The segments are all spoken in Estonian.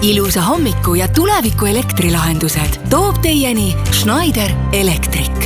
Ilusa hommiku ja tuleviku elektrilahendused toob teieni Schneider Electric.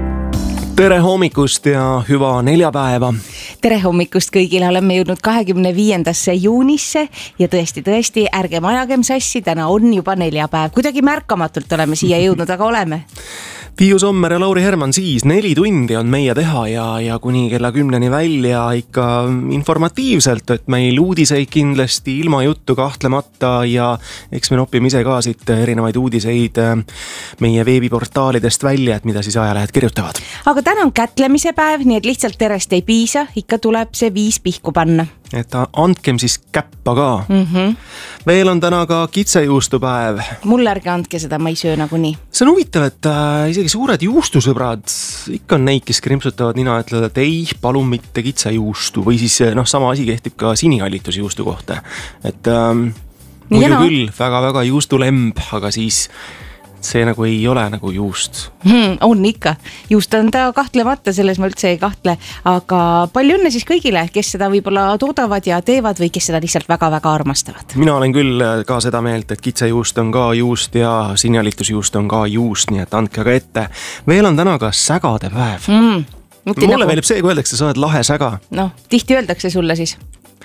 Tere hommikust ja hüva neljapäeva. Tere hommikust kõigile, oleme jõudnud 25. juunisse ja tõesti, ärgem ajagem sassi, täna on juba neljapäev. Kuidagi märkamatult oleme siia jõudnud, aga oleme. Tiiu Sommer ja Lauri Herman siis 4 tundi on meie teha ja kuni kella 10 välja ikka informatiivselt, et meil uudiseid kindlasti ilma juttu kahtlemata ja eks me nopime ise ka siit erinevaid uudiseid meie veebiportaalidest välja, et mida siis ajalehed kirjutavad. Aga täna on kätlemise päev, nii et lihtsalt terest ei piisa, ikka tuleb see 5 pihku panna. Et andkem siis käppa ka. Veel on täna ka kitsejuustupäev. Mulle ärge andke seda, ma ei söö nagunii. See on huvitav, et isegi suured juustusõbrad, ikka on neid, kes krimpsutavad nina, ütlevad, et ei, palun mitte kitsejuustu. Või siis sama asi kehtib ka sinikallitusjuustu kohta. Et muidu küll väga-väga juustulemb, aga siis see nagu ei ole nagu juust. On ikka. Juust on ta kahtlemata, selles ma üldse ei kahtle. Aga palju õnne siis kõigile, kes seda võib-olla toodavad ja teevad või kes seda lihtsalt väga-väga armastavad. Mina olen küll ka seda meelt, et kitsejuust on ka juust ja sinjalitusjuust on ka juust, nii et andke ka ette. Veel on täna ka sägade päev. Mulle meeldib see, kui öeldakse, sa oled lahe säga. No, tihti öeldakse sulle siis.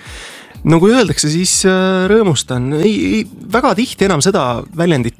No kui öeldakse, siis rõõmustan. Väga tihti enam seda väljendit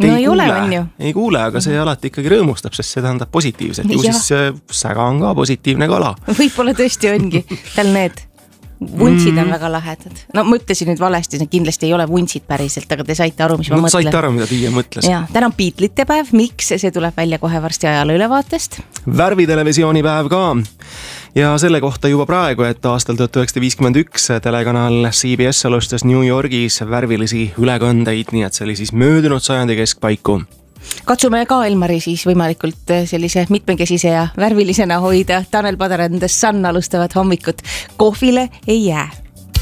ei kuule, aga see alati ikkagi rõõmustab, sest see tähendab positiivselt. Ju siis säga on ka positiivne kala. Võib-olla tõesti ongi. Tal need vuntsid on väga lahedad. No ma ütlesin nüüd valesti, need kindlasti ei ole vuntsid päriselt, aga te saite aru, mis ma mõtlen. Saite aru, mida Tiia mõtles. Ja, täna on Beatlesite päev. Miks? See tuleb välja kohe varsti ajaloo ülevaatest. Värvitelevisiooni päev ka. Ja selle kohta juba praegu, et aastal 1951 telekanal CBS alustas New Yorgis värvilisi ülekandeid, nii et see oli siis möödunud sajandi keskpaiku. Katsume ka Elmari siis võimalikult sellise mitmekesise ja värvilisena hoida. Tanel Padar and the Sun alustavad hommikut. Kohvile ei jää.